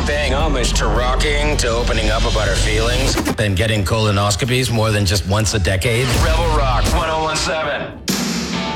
paying homage to rocking, to opening up about our feelings, and getting colonoscopies more than just once a decade. Rebel Rock 1017.